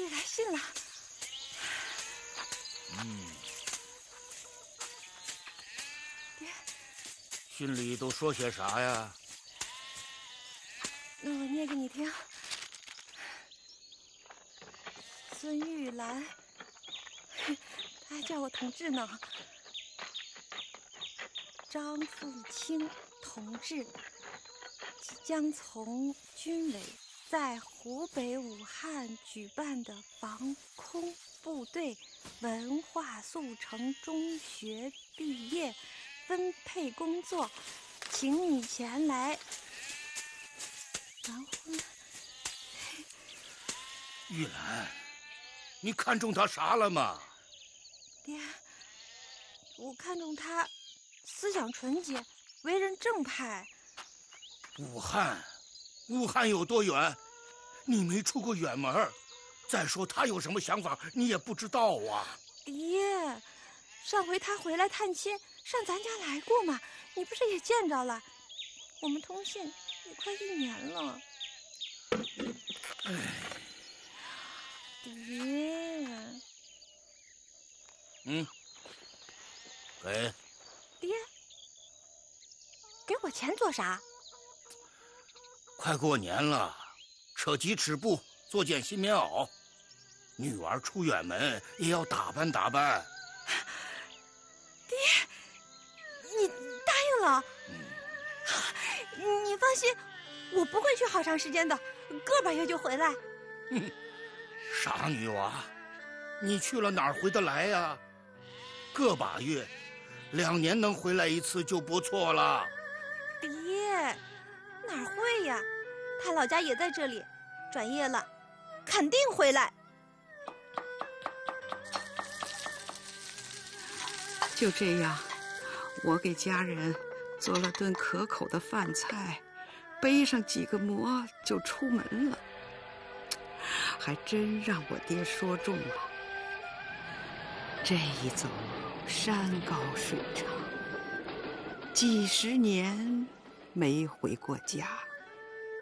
爹来信了。爹， 信里都说些啥呀？ 那我念给你听。孙玉兰，他还叫我同志呢。张富清同志即将从军委在湖北武汉举办的防空部队文化速成中学毕业分配工作，请你前来完婚。 玉兰，你看中他啥了吗？ 爹，我看中他思想纯洁，为人正派。 武汉有多远？你没出过远门。再说他有什么想法，你也不知道啊。 爹，上回他回来探亲，上咱家来过嘛，你不是也见着了？我们通信也快1年了。爹， 给。 爹，给我钱做啥？ 快过年了，扯几尺布，做件新棉袄。女儿出远门也要打扮打扮。 爹，你答应了？你放心，我不会去好长时间的，个把月就回来。 傻女娃，你去了哪儿回得来呀？个把月，2年能回来一次就不错了。 爹，哪会呀？他老家也在这里，转业了，肯定回来。 就这样，我给家人做了顿可口的饭菜，背上几个馍就出门了。还真让我爹说中了，这一走山高水长，几10年没回过家。